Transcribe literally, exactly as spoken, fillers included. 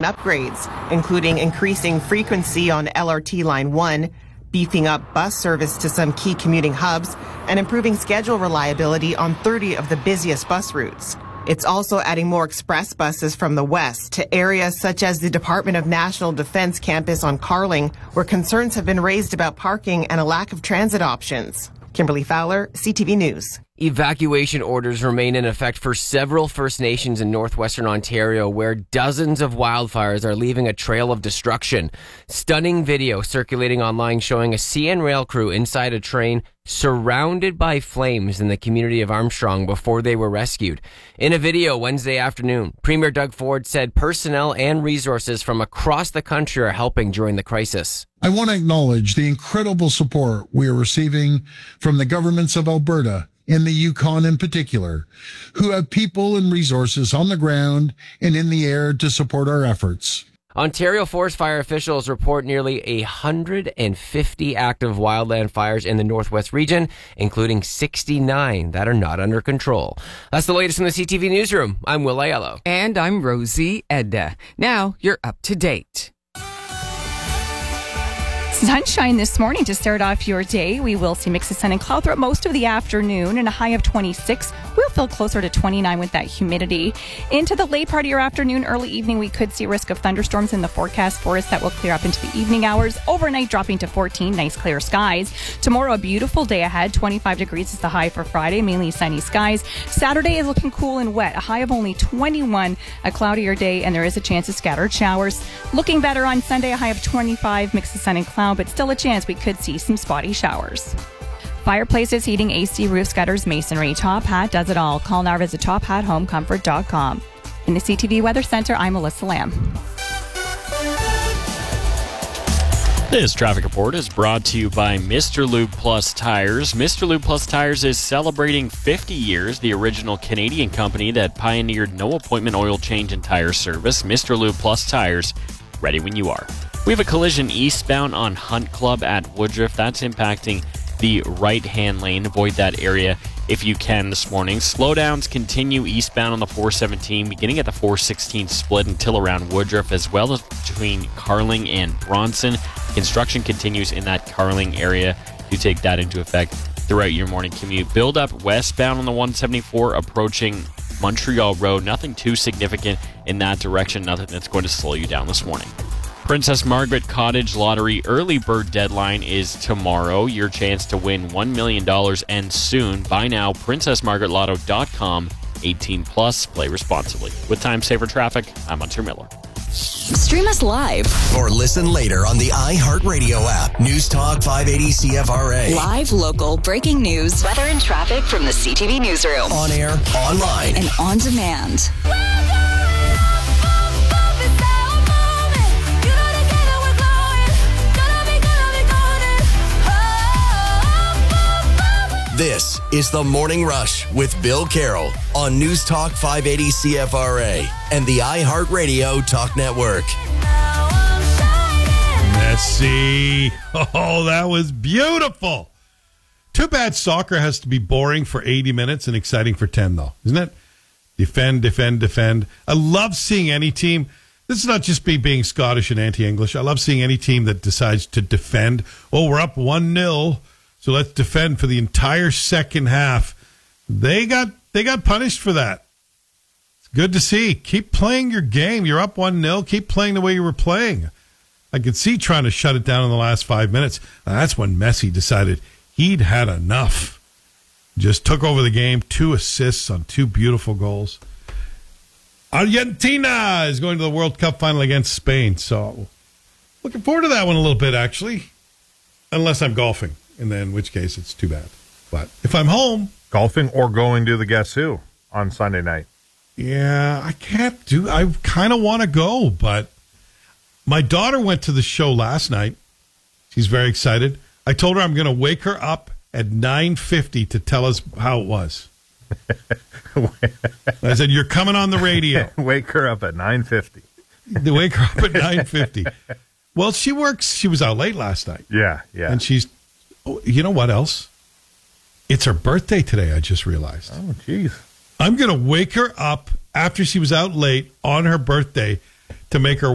upgrades, including increasing frequency on L R T Line one, beefing up bus service to some key commuting hubs, and improving schedule reliability on thirty of the busiest bus routes. It's also adding more express buses from the west to areas such as the Department of National Defense campus on Carling, where concerns have been raised about parking and a lack of transit options. Kimberly Fowler, C T V News. Evacuation orders remain in effect for several First Nations in northwestern Ontario, where dozens of wildfires are leaving a trail of destruction. Stunning video circulating online showing a C N Rail crew inside a train surrounded by flames in the community of Armstrong before they were rescued. In a video Wednesday afternoon, Premier Doug Ford said personnel and resources from across the country are helping during the crisis. I want to acknowledge the incredible support we are receiving from the governments of Alberta and the Yukon in particular, who have people and resources on the ground and in the air to support our efforts. Ontario forest fire officials report nearly one hundred fifty active wildland fires in the Northwest region, including sixty-nine that are not under control. That's the latest in the C T V Newsroom. I'm Will Aiello. And I'm Rosie Edda. Now you're up to date. Sunshine this morning to start off your day. We will see mixes of sun and cloud throughout most of the afternoon and a high of twenty-six. We'll feel closer to twenty-nine with that humidity. Into the late part of your afternoon, early evening, we could see a risk of thunderstorms in the forecast for us that will clear up into the evening hours. Overnight dropping to fourteen, nice clear skies. Tomorrow, a beautiful day ahead. twenty-five degrees is the high for Friday, mainly sunny skies. Saturday is looking cool and wet. A high of only twenty-one, a cloudier day, and there is a chance of scattered showers. Looking better on Sunday, a high of twenty-five, mix of sun and cloud, but still a chance we could see some spotty showers. Fireplaces, heating, A C, roof gutters, masonry. Top Hat does it all. Call now, visit top hat home comfort dot com. In the C T V Weather Center, I'm Melissa Lamb. This traffic report is brought to you by Mister Lube Plus Tires. Mister Lube Plus Tires is celebrating fifty years, the original Canadian company that pioneered no-appointment oil change and tire service. Mister Lube Plus Tires, ready when you are. We have a collision eastbound on Hunt Club at Woodruff. That's impacting the right-hand lane. Avoid that area if you can this morning. Slowdowns continue eastbound on the four seventeen, beginning at the four sixteen split until around Woodruff, as well as between Carling and Bronson. Construction continues in that Carling area. Do take that into effect throughout your morning commute. Build up westbound on the one seventy-four approaching Montreal Road. Nothing too significant in that direction. Nothing that's going to slow you down this morning. Princess Margaret Cottage Lottery early bird deadline is tomorrow. Your chance to win one million dollars ends soon. Buy now, princess margaret lotto dot com. eighteen plus, play responsibly. With time saver traffic, I'm Hunter Miller. Stream us live or listen later on the iHeartRadio app. News Talk five eighty C F R A. Live, local, breaking news, weather and traffic from the C T V Newsroom. On air, online, and on demand. This is The Morning Rush with Bill Carroll on News Talk five eighty C F R A and the iHeartRadio Talk Network. Let's see. Oh, that was beautiful. Too bad soccer has to be boring for eighty minutes and exciting for ten, though, isn't it? Defend, defend, defend. I love seeing any team. This is not just me being Scottish and anti-English. I love seeing any team that decides to defend. Oh, we're up one nil. So let's defend for the entire second half. They got they got punished for that. It's good to see. Keep playing your game. You're up one nil. Keep playing the way you were playing. I could see trying to shut it down in the last five minutes. Now, that's when Messi decided he'd had enough. Just took over the game. Two assists on two beautiful goals. Argentina is going to the World Cup final against Spain. So looking forward to that one a little bit, actually. Unless I'm golfing. And then in which case it's too bad. But if I'm home. Golfing or going to the Guess Who on Sunday night. Yeah, I can't do. I kind of want to go, but my daughter went to the show last night. She's very excited. I told her I'm going to wake her up at nine fifty to tell us how it was. I said, you're coming on the radio. Wake her up at nine fifty. Wake her up at nine fifty. Well, she works. She was out late last night. Yeah, yeah. And she's. Oh, you know what else? It's her birthday today, I just realized. Oh, jeez. I'm going to wake her up after she was out late on her birthday to make her